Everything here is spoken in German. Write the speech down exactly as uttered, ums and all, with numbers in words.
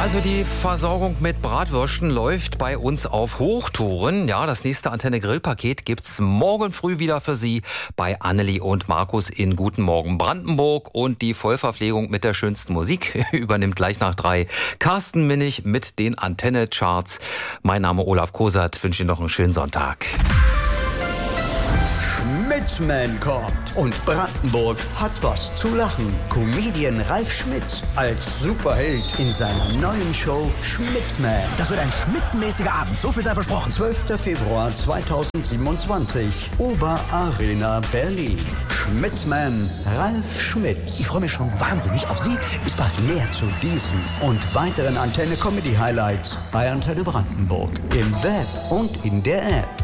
Also die Versorgung mit Bratwürsten läuft bei uns auf Hochtouren. Ja, das nächste Antenne Grill-Paket gibt's morgen früh wieder für Sie bei Annelie und Markus in Guten Morgen Brandenburg. Und die Vollverpflegung mit der schönsten Musik übernimmt gleich nach drei Carsten Minnig mit den Antenne-Charts. Mein Name Olaf Kosert, wünsche Ihnen noch einen schönen Sonntag. Schmitzman kommt und Brandenburg hat was zu lachen. Comedian Ralf Schmitz als Superheld in seiner neuen Show Schmitzman. Das wird ein schmitzenmäßiger Abend, so viel sei versprochen. zwölfter Februar zweitausendsiebenundzwanzig, Oberarena Berlin. Schmitzman Ralf Schmitz. Ich freue mich schon wahnsinnig auf Sie. Bis bald. Mehr zu diesen und weiteren Antenne Comedy Highlights bei Antenne Brandenburg im Web und in der App.